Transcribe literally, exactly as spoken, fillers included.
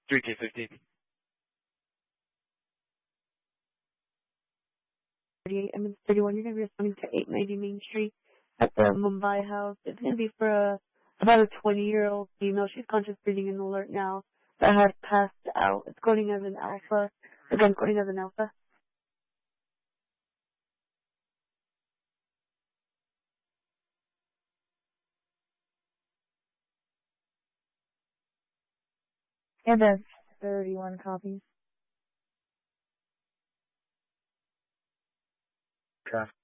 three K fifty. thirty-eight M S thirty-one. You're going to be responding to eight ninety Main Street at the Mumbai house. It's going to be for a, about a twenty-year-old female. She's conscious, breathing, and alert now. That has passed out. It's coding as an alpha. Again, coding as an alpha. And then thirty-one copies. Okay.